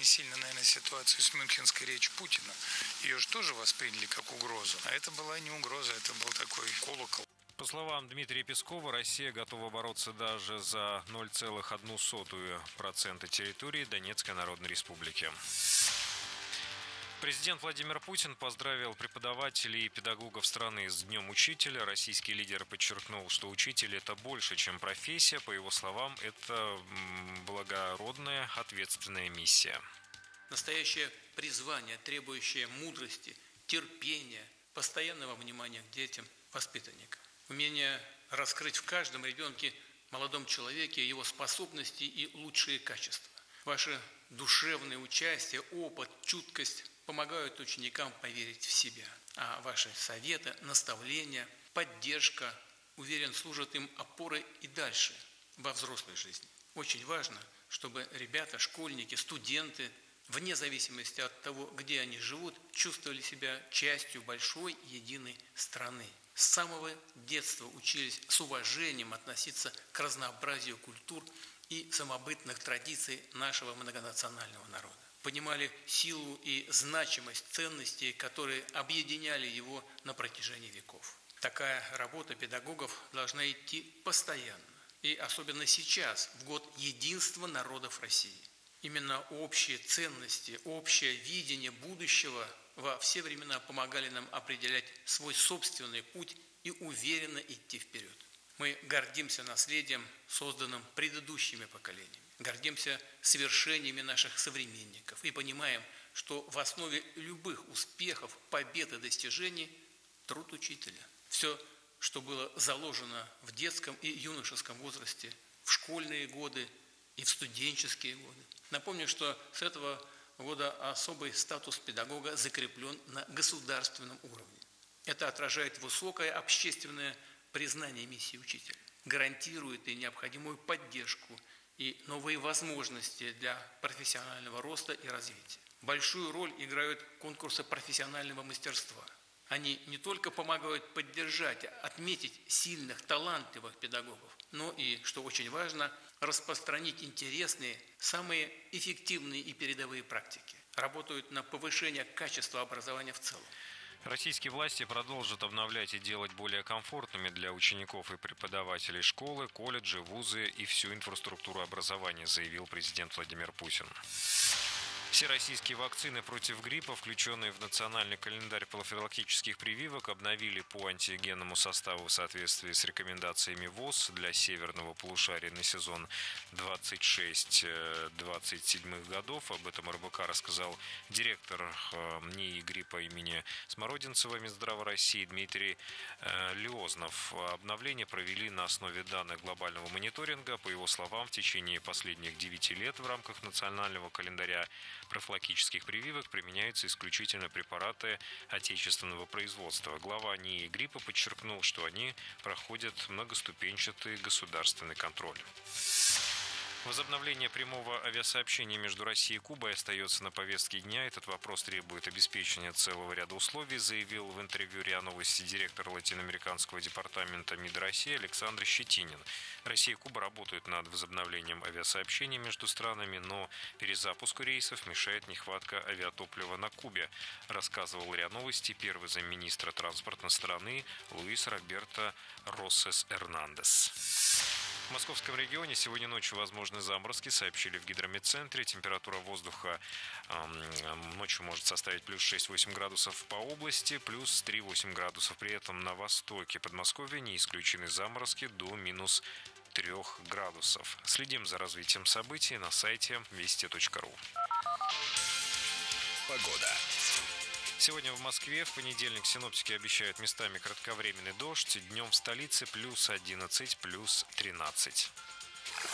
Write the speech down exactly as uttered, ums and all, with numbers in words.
сильно, наверное, ситуацию с мюнхенской речью Путина. Ее же тоже восприняли как угрозу. А это была не угроза, это был такой колокол. По словам Дмитрия Пескова, Россия готова бороться даже за ноль целых одну сотую процента территории Донецкой Народной Республики. Президент Владимир Путин поздравил преподавателей и педагогов страны с Днем Учителя. Российский лидер подчеркнул, что учитель – это больше, чем профессия. По его словам, это благородная, ответственная миссия. Настоящее призвание, требующее мудрости, терпения, постоянного внимания к детям, воспитанникам. Умение раскрыть в каждом ребенке, молодом человеке, его способности и лучшие качества. Ваше душевное участие, опыт, чуткость помогают ученикам поверить в себя. А ваши советы, наставления, поддержка, уверен, служат им опорой и дальше, во взрослой жизни. Очень важно, чтобы ребята, школьники, студенты, вне зависимости от того, где они живут, чувствовали себя частью большой единой страны. С самого детства учились с уважением относиться к разнообразию культур и самобытных традиций нашего многонационального народа. Понимали силу и значимость ценностей, которые объединяли его на протяжении веков. Такая работа педагогов должна идти постоянно. И особенно сейчас, в год единства народов России. Именно общие ценности, общее видение будущего во все времена помогали нам определять свой собственный путь и уверенно идти вперед. Мы гордимся наследием, созданным предыдущими поколениями. Гордимся свершениями наших современников и понимаем, что в основе любых успехов, побед и достижений – труд учителя. Все, что было заложено в детском и юношеском возрасте, в школьные годы и в студенческие годы. Напомню, что с этого года особый статус педагога закреплен на государственном уровне. Это отражает высокое общественное признание миссии учителя, гарантирует и необходимую поддержку, и новые возможности для профессионального роста и развития. Большую роль играют конкурсы профессионального мастерства. Они не только помогают поддержать, отметить сильных, талантливых педагогов, но и, что очень важно, распространить интересные, самые эффективные и передовые практики. Работают на повышение качества образования в целом. Российские власти продолжат обновлять и делать более комфортными для учеников и преподавателей школы, колледжи, вузы и всю инфраструктуру образования, заявил президент Владимир Путин. Все российские вакцины против гриппа, включенные в национальный календарь профилактических прививок, обновили по антигенному составу в соответствии с рекомендациями ВОЗ для северного полушария на сезон двадцать шесть - двадцать семь годов. Об этом эр бэ ка рассказал директор НИИ гриппа имени Смородинцева Минздрава России Дмитрий Леознов. Обновление провели на основе данных глобального мониторинга. По его словам, в течение последних девяти лет в рамках национального календаря профилактических прививок применяются исключительно препараты отечественного производства. Глава НИИ гриппа подчеркнул, что они проходят многоступенчатый государственный контроль. Возобновление прямого авиасообщения между Россией и Кубой остается на повестке дня. Этот вопрос требует обеспечения целого ряда условий, заявил в интервью РИА Новости директор латиноамериканского департамента МИД России Александр Щетинин. Россия и Куба работают над возобновлением авиасообщения между странами, но перезапуску рейсов мешает нехватка авиатоплива на Кубе, рассказывал РИА Новости первый замминистра транспорта страны Луис Роберто Россес Эрнандес. В московском регионе сегодня ночью возможны заморозки, сообщили в гидрометцентре. Температура воздуха э, ночью может составить плюс шесть-восемь градусов по области, плюс три-восемь градусов. При этом на востоке Подмосковья не исключены заморозки до минус трех градусов. Следим за развитием событий на сайте вести точка ру. Погода. Сегодня в Москве в понедельник синоптики обещают местами кратковременный дождь. Днем в столице плюс одиннадцать, плюс тринадцать.